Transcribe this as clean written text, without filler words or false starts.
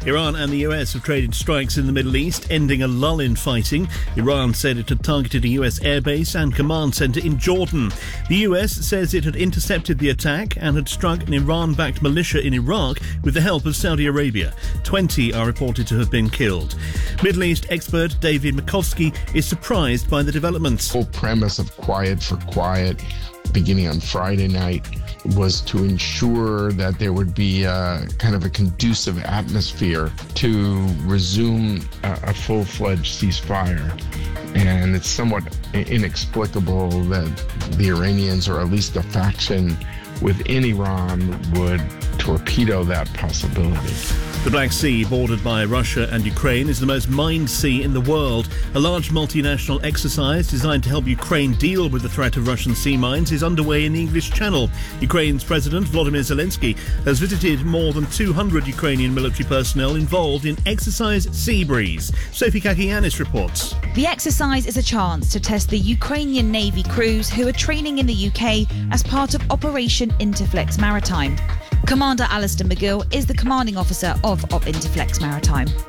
Iran and the US have traded strikes in the Middle East, ending a lull in fighting. Iran said it had targeted a US airbase and command centre in Jordan. The US says it had intercepted the attack and had struck an Iran-backed militia in Iraq with the help of Saudi Arabia. 20 are reported to have been killed. Middle East expert David Makovsky is surprised by the developments. The whole premise of Quiet for Quiet, beginning on Friday night, was to ensure that there would be kind of a conducive atmosphere to resume a full-fledged ceasefire. And it's somewhat inexplicable that the Iranians, or at least a faction within Iran, would torpedo that possibility. The Black Sea, bordered by Russia and Ukraine, is the most mined sea in the world. A large multinational exercise designed to help Ukraine deal with the threat of Russian sea mines is underway in the English Channel. Ukraine's President Volodymyr Zelensky has visited more than 200 Ukrainian military personnel involved in Exercise Seabreeze. Sophie Kakianis reports. The exercise is a chance to test the Ukrainian Navy crews who are training in the UK as part of Operation Interflex Maritime. Commander Alistair McGill is the commanding officer of Interflex Maritime.